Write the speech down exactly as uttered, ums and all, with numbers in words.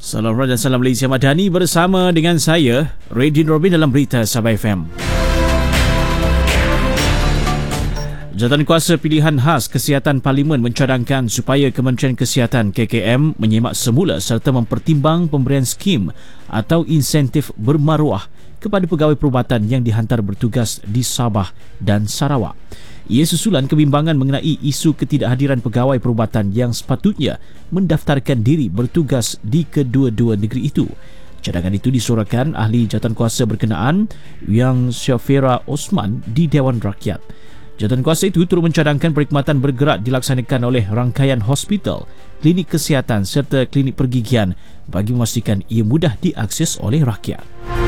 Salam Raja, salam Malaysia Madani bersama dengan saya, Radin Robin dalam Berita Sabah F M. Jawatankuasa Pilihan Khas Kesihatan Parlimen mencadangkan supaya Kementerian Kesihatan K K M menyemak semula serta mempertimbang pemberian skim atau insentif bermaruah kepada pegawai perubatan yang dihantar bertugas di Sabah dan Sarawak. Ia susulan kebimbangan mengenai isu ketidakhadiran pegawai perubatan yang sepatutnya mendaftarkan diri bertugas di kedua-dua negeri itu. Cadangan itu disuarakan ahli jawatankuasa berkenaan Yang Syafira Osman di Dewan Rakyat. Jawatankuasa itu turut mencadangkan perkhidmatan bergerak dilaksanakan oleh rangkaian hospital, klinik kesihatan serta klinik pergigian bagi memastikan ia mudah diakses oleh rakyat.